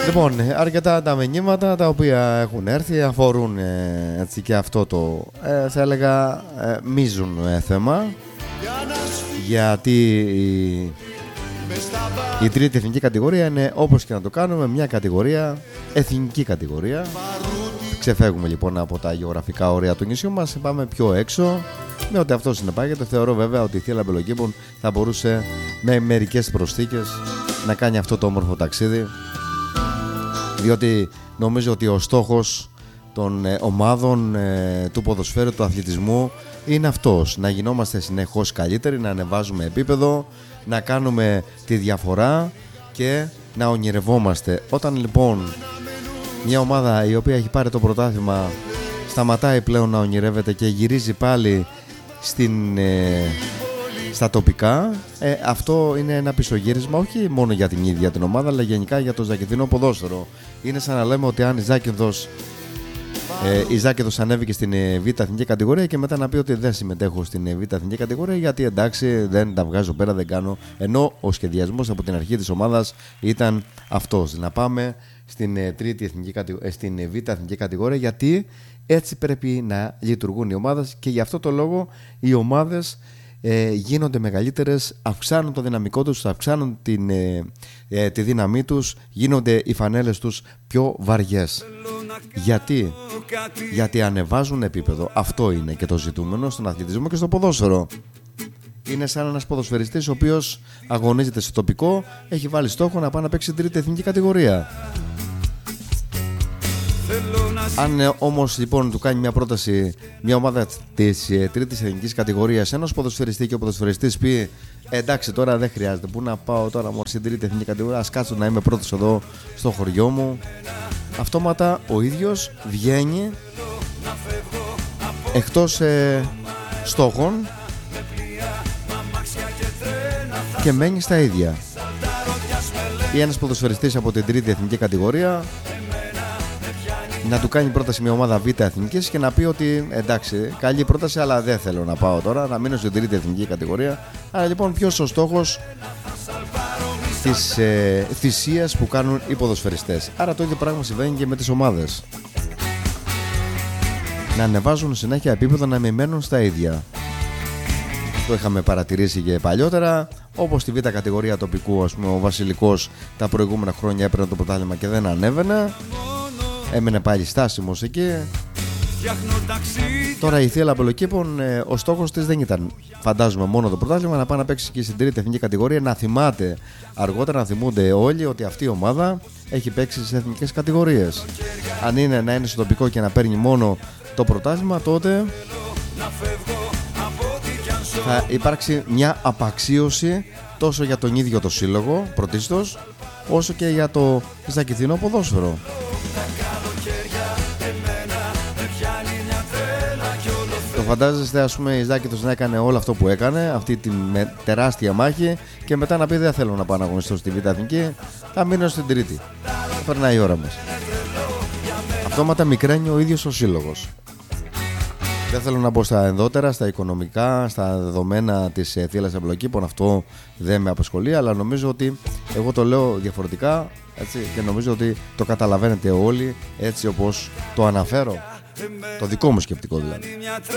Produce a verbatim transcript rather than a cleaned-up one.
Λοιπόν, αρκετά τα μηνύματα τα οποία έχουν έρθει αφορούν ε, έτσι και αυτό το ε, θα έλεγα ε, μείζον ε, θέμα, γιατί η, η τρίτη εθνική κατηγορία είναι, όπως και να το κάνουμε, μια κατηγορία, εθνική κατηγορία. Ξεφεύγουμε λοιπόν από τα γεωγραφικά όρια του νησιού μας, πάμε πιο έξω με ό,τι αυτό συνεπάγεται. Θεωρώ βέβαια ότι η Θεία Λαμπελοκήπων θα μπορούσε με μερικές προσθήκες να κάνει αυτό το όμορφο ταξίδι, διότι νομίζω ότι ο στόχος των ε, ομάδων ε, του ποδοσφαίρου, του αθλητισμού είναι αυτός, να γινόμαστε συνεχώς καλύτεροι, να ανεβάζουμε επίπεδο, να κάνουμε τη διαφορά και να ονειρευόμαστε. Όταν λοιπόν μια ομάδα η οποία έχει πάρει το πρωτάθλημα σταματάει πλέον να ονειρεύεται και γυρίζει πάλι στην, ε, στα τοπικά, ε, αυτό είναι ένα πισωγύρισμα όχι μόνο για την ίδια την ομάδα, αλλά γενικά για το Ζακυνθινό ποδόσφαιρο. Είναι σαν να λέμε ότι αν η Ζάκυνθος ε, η Ζάκυνθος ανέβηκε στην ε, Β' εθνική κατηγορία και μετά να πει ότι δεν συμμετέχω στην ε, Β' εθνική κατηγορία γιατί εντάξει δεν τα βγάζω πέρα, δεν κάνω, ενώ ο σχεδιασμός από την αρχή της ομάδας ήταν αυτός, να πάμε στην, ε, τρίτη εθνική, ε, στην ε, Β' εθνική κατηγορία, γιατί έτσι πρέπει να λειτουργούν οι ομάδες και γι' αυτό το λόγο οι ομάδες ε, γίνονται μεγαλύτερες, αυξάνουν το δυναμικό τους, αυξάνουν την, ε, ε, τη δύναμή τους, γίνονται οι φανέλες τους πιο βαριές. Γιατί? Γιατί ανεβάζουν επίπεδο. Αυτό είναι και το ζητούμενο στον αθλητισμό και στο ποδόσφαιρο. Είναι σαν ένας ποδοσφαιριστής ο οποίος αγωνίζεται στο τοπικό, έχει βάλει στόχο να πάει να παίξει τρίτη εθνική κατηγορία. Αν ε, όμως λοιπόν του κάνει μια πρόταση μια ομάδα της ε, τρίτης εθνικής κατηγορίας ενός ποδοσφαιριστή και ο ποδοσφαιριστής πει ε, εντάξει τώρα δεν χρειάζεται, πού να πάω τώρα μόνο στην τρίτη εθνική κατηγορία, ας κάτσω να είμαι πρώτος εδώ στο χωριό μου, αυτόματα ο ίδιος βγαίνει εκτός ε, στόχων και μένει στα ίδια. Ή ένας ποδοσφαιριστής από την τρίτη εθνική κατηγορία να του κάνει πρόταση μια ομάδα Β' εθνικής και να πει ότι εντάξει, καλή πρόταση, αλλά δεν θέλω να πάω τώρα, να μείνω στην τρίτη εθνική κατηγορία. Άρα λοιπόν ποιος ο στόχος της ε, θυσίας που κάνουν οι ποδοσφαιριστές. Άρα το ίδιο πράγμα συμβαίνει και με τις ομάδες. Να ανεβάζουν συνέχεια επίπεδο, να μην μένουν στα ίδια. Το είχαμε παρατηρήσει και παλιότερα, όπως στη Β' κατηγορία τοπικού, ας πούμε, ο Βασιλικός τα προηγούμενα χρόνια έπαιρνε το πρωτάθλημα και δεν ανέβαινε. Έμενε πάλι στάσιμος εκεί. Τώρα η Θεία Λαμπελοκήπων, ε, ο στόχος της δεν ήταν, φαντάζομαι, μόνο το πρωτάθλημα, να πάει να παίξει και στην τρίτη εθνική κατηγορία, να θυμάται αργότερα, να θυμούνται όλοι ότι αυτή η ομάδα έχει παίξει στις εθνικές κατηγορίες. Αν είναι να είναι στο τοπικό και να παίρνει μόνο το πρωτάθλημα, τότε θα υπάρξει μια απαξίωση τόσο για τον ίδιο το σύλλογο πρωτίστως, όσο και για το Ζακυνθινό ποδόσφαιρο. Το φαντάζεστε, ας πούμε, η Ζάκυνθος να έκανε όλο αυτό που έκανε, αυτή τη με τεράστια μάχη, και μετά να πει δεν θέλω να πάω να αγωνιστώ στη Β' εθνική, θα μείνω στην τρίτη. Περνάει η ώρα μας. Αυτόματα μικραίνει ο ίδιος ο σύλλογος. Δεν θέλω να μπω στα ενδότερα, στα οικονομικά, στα δεδομένα της Θείας Λαμπελοκήπων, αυτό δεν με απασχολεί, αλλά νομίζω ότι εγώ το λέω διαφορετικά, έτσι, και νομίζω ότι το καταλαβαίνετε όλοι έτσι όπως το αναφέρω. Το δικό μου σκεπτικό δηλαδή.